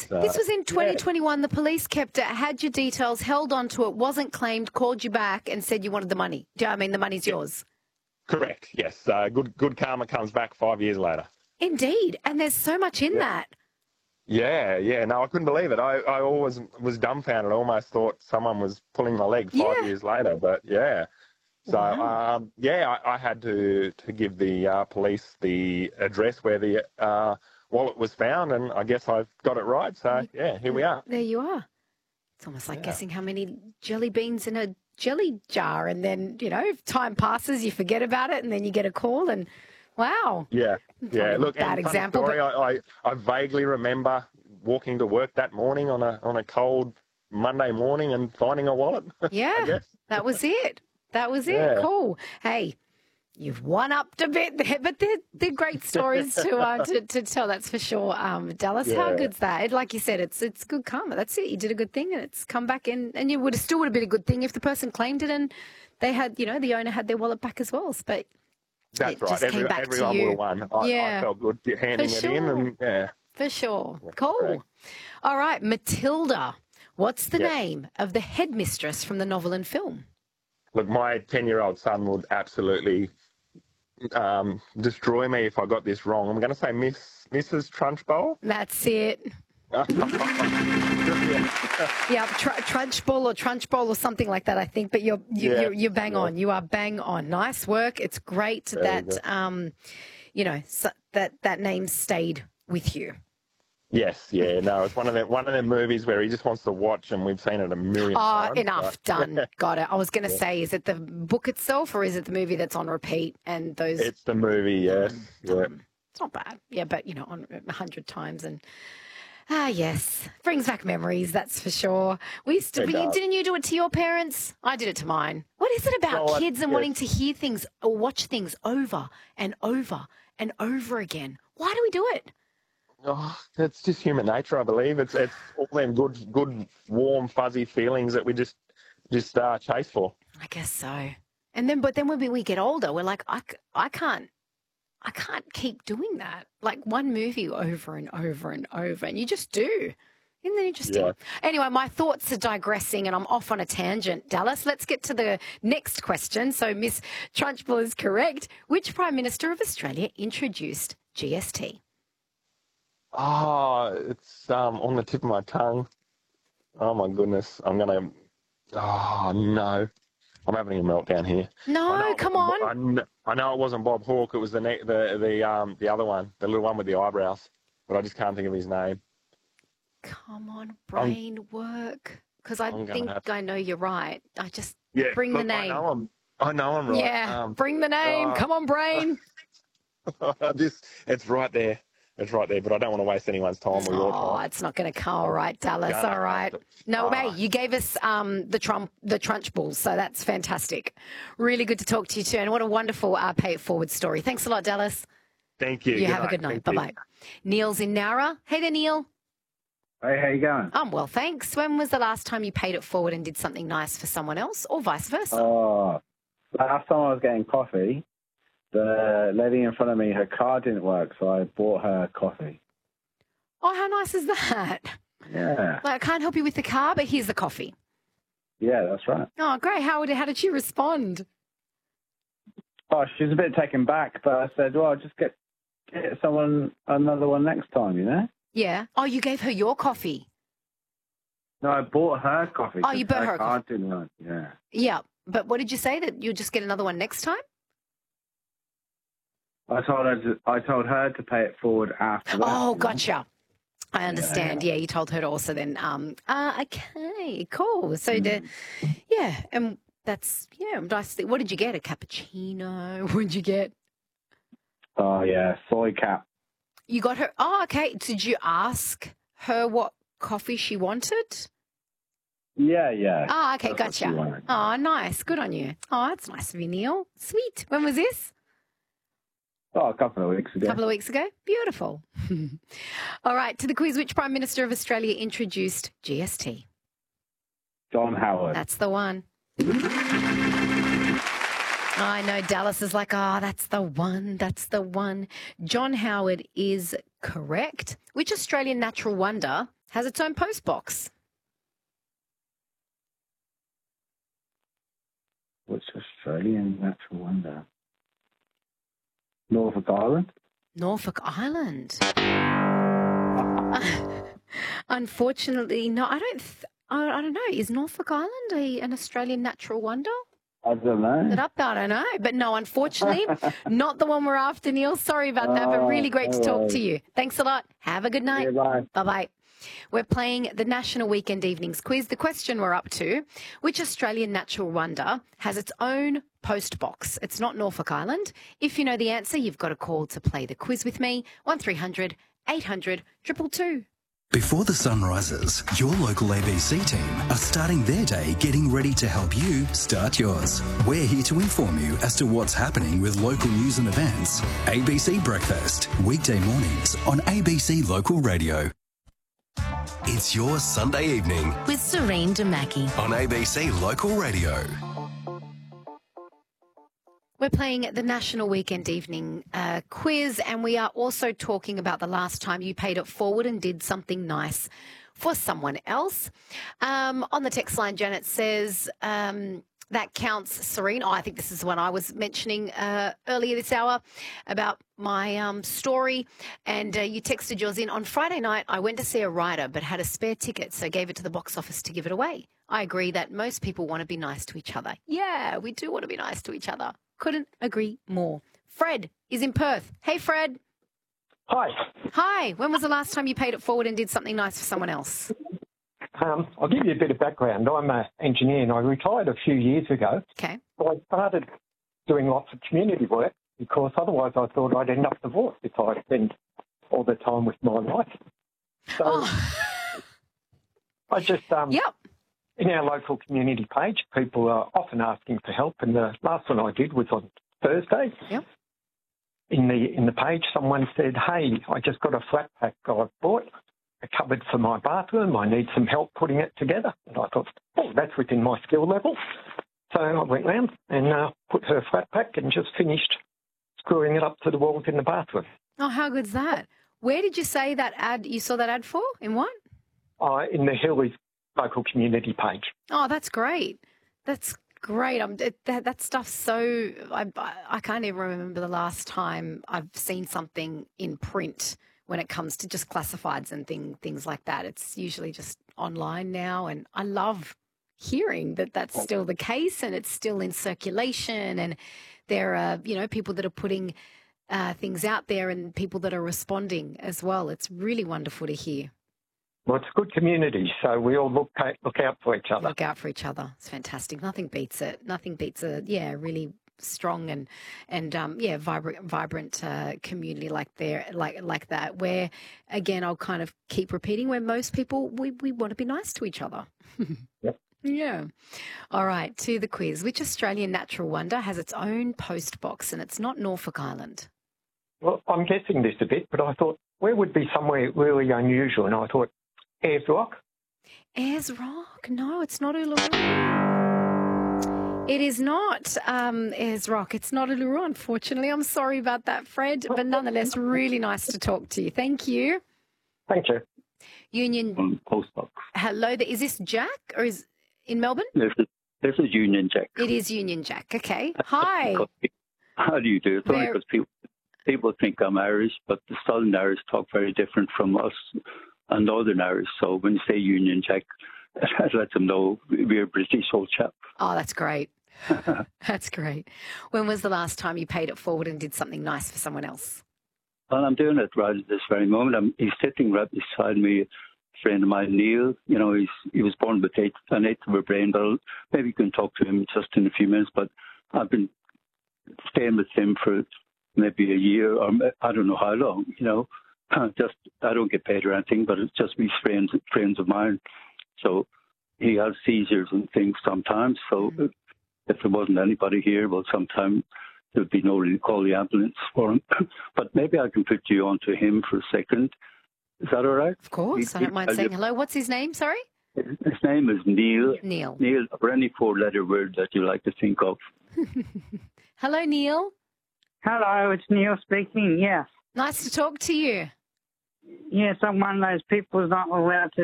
This was in yeah. 2021. The police kept it, had your details, held onto it, wasn't claimed, called you back and said you wanted the money. Do you know what I mean? The money's yours. Correct, yes. Good karma comes back 5 years later. Indeed. And there's so much in that. Yeah. No, I couldn't believe it. I always was dumbfounded. I almost thought someone was pulling my leg 5 years later, but yeah. So, I had to give the police the address where the wallet was found, and I guess I've got it right. So, yeah, here we are. There you are. It's almost like guessing how many jelly beans in a jelly jar, and then, if time passes, you forget about it, and then you get a call, and wow. Yeah. Look, bad example. Story, I vaguely remember walking to work that morning on a cold Monday morning and finding a wallet. Yeah, I guess. That was it. That was it. Cool. Hey, you've one-upped a bit there, but they're great stories to tell, that's for sure. Dallas, how good's that? Like you said, it's good karma. That's it. You did a good thing, and it's come back in, and you still would have been a good thing if the person claimed it and they had, the owner had their wallet back as well. But that's right. Everyone would have won. I felt good handing it in, and for sure. Cool. Correct. All right, Matilda. What's the name of the headmistress from the novel and film? Look, my 10-year-old son would absolutely destroy me if I got this wrong. I'm going to say Mrs. Trunchbull. That's it. Trunchbull or Trunchbull or something like that, I think. But you're bang on. You are bang on. Nice work. It's great that that name stayed with you. Yes, no, it's one of them movies where he just wants to watch, and we've seen it a million times. Oh, enough, done, got it. I was going to say, is it the book itself, or is it the movie that's on repeat? And those. It's the movie, yes. It's not bad, but on 100 times, and yes, brings back memories. That's for sure. Didn't you do it to your parents? I did it to mine. What is it about kids and wanting to hear things or watch things over and over and over again? Why do we do it? Oh, it's just human nature, I believe. It's all them good, warm, fuzzy feelings that we just chase for. I guess so. But then when we get older, we're like, I can't keep doing that. Like one movie over and over and over, and you just do. And then you just do. Anyway, my thoughts are digressing, and I'm off on a tangent. Dallas, let's get to the next question. So Miss Trunchbull is correct. Which Prime Minister of Australia introduced GST? Oh, it's on the tip of my tongue. Oh, my goodness. Oh, no. I'm having a meltdown here. No, come on. I know it wasn't Bob Hawke. It was the other one, the little one with the eyebrows. But I just can't think of his name. Come on, brain work. Because I know you're right. I just bring the name. I know I'm right. Yeah, bring the name. Come on, brain. It's right there. It's right there, but I don't want to waste anyone's time or your time. Oh, it's not going to come. All right, Dallas. All right. No, mate, you gave us the Trunchbull, so that's fantastic. Really good to talk to you too, and what a wonderful Pay It Forward story. Thanks a lot, Dallas. Thank you. You have a good night. Bye-bye. Neil's in Nowra. Hey there, Neil. Hey, how you going? I'm well, thanks. When was the last time you paid it forward and did something nice for someone else, or vice versa? Last time I was getting coffee, the lady in front of me, her car didn't work, so I bought her coffee. Oh, how nice is that? Yeah. Like, I can't help you with the car, but here's the coffee. Yeah, that's right. Oh, great. How did she respond? Oh, she was a bit taken back, but I said, well, just get someone another one next time, Yeah. Oh, you gave her your coffee? No, I bought her coffee. Oh, you bought her coffee. Didn't work. Yeah. Yeah. But what did you say? That you'll just get another one next time? I told her to pay it forward after that. Oh, gotcha. I understand. Yeah, you told her to also then. Okay, cool. So and that's nice. What did you get? A cappuccino? What did you get? Oh yeah, soy cap. You got her. Oh, okay. Did you ask her what coffee she wanted? Yeah. Oh, okay, gotcha. Oh, nice. Good on you. Oh, that's nice of you, Neil. Sweet. When was this? Oh, a couple of weeks ago. Beautiful. All right, to the quiz. Which Prime Minister of Australia introduced GST? John Howard. That's the one. I know Dallas is like, that's the one. That's the one. John Howard is correct. Which Australian natural wonder has its own post box? Which Australian natural wonder? Norfolk Island? Norfolk Island. Unfortunately, no, I don't know. Is Norfolk Island an Australian natural wonder? I don't know. Is it up there? I don't know. But no, unfortunately, not the one we're after, Neil. Sorry about that, but really great to talk to you. Thanks a lot. Have a good night. Yeah, bye. Bye-bye. We're playing the National Weekend Evenings Quiz. The question we're up to, which Australian natural wonder has its own post box? It's not Norfolk Island. If you know the answer, you've got a call to play the quiz with me, 1300 800 222. Before the sun rises, your local ABC team are starting their day getting ready to help you start yours. We're here to inform you as to what's happening with local news and events. ABC Breakfast, weekday mornings on ABC Local Radio. It's your Sunday evening with Serene Damaki on ABC Local Radio. We're playing the National Weekend Evening Quiz, and we are also talking about the last time you paid it forward and did something nice for someone else. On the text line, Janet says, that counts, Serene. Oh, I think this is the one I was mentioning earlier this hour about my story. And you texted yours in. On Friday night, I went to see a writer but had a spare ticket, so gave it to the box office to give it away. I agree that most people want to be nice to each other. Yeah, we do want to be nice to each other. Couldn't agree more. Fred is in Perth. Hey, Fred. Hi. Hi. When was the last time you paid it forward and did something nice for someone else? I'll give you a bit of background. I'm an engineer and I retired a few years ago. Okay. So I started doing lots of community work because otherwise I thought I'd end up divorced if I spend all the time with my wife. So I just, in our local community page, people are often asking for help. And the last one I did was on Thursday. Yep. In the page, someone said, hey, I just got a flat pack I've bought. A cupboard for my bathroom. I need some help putting it together. And I thought, oh, that's within my skill level. So I went round and put her flat pack and just finished screwing it up to the walls in the bathroom. Oh, how good's that? Where did you say that ad, you saw that ad for? In what? In the Hillies local community page. Oh, that's great. That's great. That stuff's so... I can't even remember the last time I've seen something in print when it comes to just classifieds and things like that. It's usually just online now, and I love hearing that that's still the case and it's still in circulation, and there are, people that are putting things out there and people that are responding as well. It's really wonderful to hear. Well, it's a good community, so we all look out for each other. Look out for each other. It's fantastic. Nothing beats it. Nothing beats a really strong and vibrant community like that, where again I'll kind of keep repeating, where most people we want to be nice to each other. Yep. Yeah. All right, to the quiz. Which Australian natural wonder has its own post box and it's not Norfolk Island? Well, I'm guessing this a bit, but I thought where would be somewhere really unusual, and I thought Ayers Rock. Ayers Rock? No, it's not Uluru. It is not Ayers Rock. It's not Uluru, unfortunately. I'm sorry about that, Fred, but nonetheless, really nice to talk to you. Thank you. Thank you. Union Postbox. Hello, is this Jack or is in Melbourne? This is Union Jack. It is Union Jack. Okay. Hi. How do you do? It's only because people think I'm Irish, but the Southern Irish talk very different from us and Northern Irish. So when you say Union Jack, that lets them know we're a British old chap. Oh, that's great. That's great. When was the last time you paid it forward and did something nice for someone else? Well, I'm doing it right at this very moment. He's sitting right beside me, a friend of mine, Neil. He was born with an eighth of a brain, but maybe you can talk to him just in a few minutes. But I've been staying with him for maybe a year, or I don't know how long, I don't get paid or anything, but it's just these friends of mine. So he has seizures and things sometimes. So if there wasn't anybody here, well, sometimes there'd be no one to call the ambulance for him. But maybe I can put you on to him for a second. Is that all right? Of course. I don't mind saying hello. What's his name? Sorry? His name is Neil. Neil. Neil, or any four-letter word that you like to think of. Hello, Neil. Hello, it's Neil speaking, yes. Nice to talk to you. yes, I'm one of those people who's not allowed to